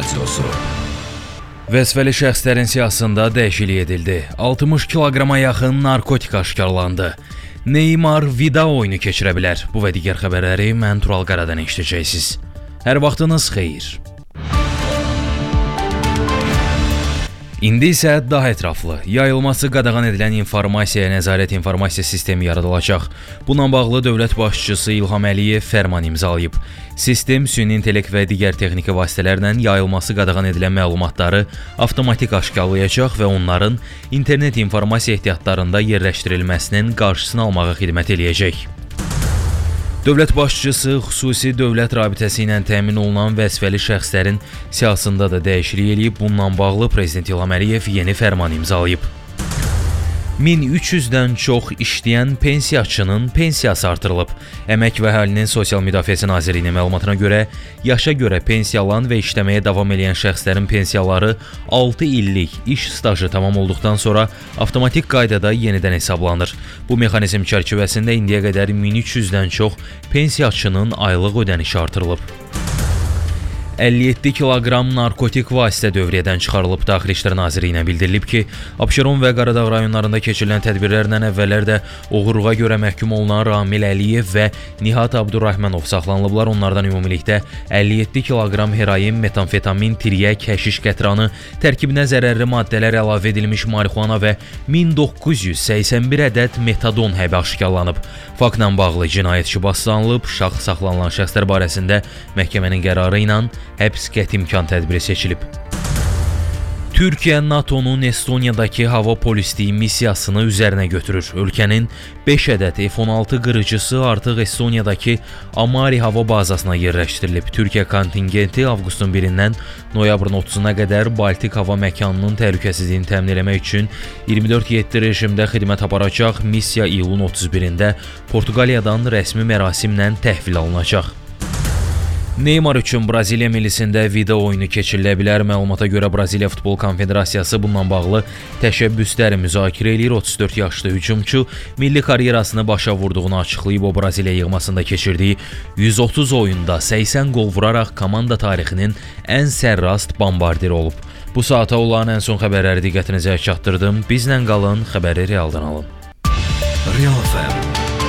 Radiosu. Vəzifəli şəxslərin siyahısında dəyişiklik edildi. 60 kiloqrama yaxın narkotik aşkarlandı. Neymar vida oyunu keçirə bilər. Bu və digər xəbərləri mən Tural Qaradan eşidəcəksiniz. Hər vaxtınız xeyir. İndi isə daha ətraflı, yayılması qadağan edilən informasiyaya nəzarət informasiya sistemi yaradılacaq. Bununla bağlı dövlət başçısı İlham Əliyev fərman imzalayıb. Sistem süni intellekt və digər texniki vasitələrlə yayılması qadağan edilən məlumatları avtomatik aşkarlayacaq və onların internet informasiya ehtiyatlarında yerləşdirilməsinin qarşısını almağa xidmət eləyəcək. Dövlət başçısı xüsusi dövlət rabitəsi ilə təmin olunan vəzifəli şəxslərin siyahısında da dəyişiklik eləyib. Bununla bağlı Prezident İlham Əliyev yeni fərman imzalayıb. 1300-dən çox işləyən pensiyaçının pensiyası artırılıb. Əmək və Əhalinin Sosial Müdafiəsi Nazirliyinin məlumatına görə, yaşa görə pensiya alan və işləməyə davam edən şəxslərin pensiyaları 6 illik iş stajı tamam olduqdan sonra avtomatik qaydada yenidən hesablanır. Bu mexanizm çərçivəsində indiyə qədər 1300-dən çox pensiyaçının aylıq ödənişi artırılıb. 57 kiloqram narkotik vasitə dövriyyədən çıxarılıb. Daxili İşlər Nazirliyinə bildirilib ki, Abşeron və Qaradağ rayonlarında keçirilən tədbirlərlə əvvəllər də oğurluğa görə məhkum olunan Ramil Əliyev və Nihat Abdurrahmanov saxlanılıblar. Onlardan ümumilikdə 57 kiloqram heroin, metamfetamin, tiryək, həşiş qətranı, tərkibinə zərərli maddələr əlavə edilmiş marixuana və 1981 ədəd metadon həbi aşkarlanıb. Faktla bağlı cinayət işi başlanılıb. Şəxs saxlanılan şəxslər barəsində məhkəmənin qərarı ilə həbs qəti imkan tədbiri seçilib. Türkiyə NATO-nun Estoniyadakı hava polisliyi missiyasını üzərinə götürür. Ölkənin 5 ədəd F-16 qırıcısı artıq Estoniyadakı Amari hava bazasına yerləşdirilib. Türkiyə kontingenti avqustun 1-dən noyabrın 30-na qədər Baltik hava məkanının təhlükəsizliyini təmin etmək üçün 24/7 rejimdə xidmət aparacaq. Missiya iyulun 31-də Portuqaliyadan rəsmi mərasimlə təhvil alınacaq. Neymar üçün Braziliya millisində vida oyunu keçirilə bilər. Məlumata görə Braziliya Futbol Konfederasiyası bununla bağlı təşəbbüsləri müzakirə edir. 34 yaşlı hücumçu milli karyerasını başa vurduğunu açıqlayıb. O Braziliya yığmasında keçirdiyi 130 oyunda 80 qol vuraraq komanda tarixinin ən sərrast bombardiri olub. Bu saata olan ən son xəbərləri diqqətinizə çatdırdım. Bizlə qalın, xəbəri realdan alın. Real FM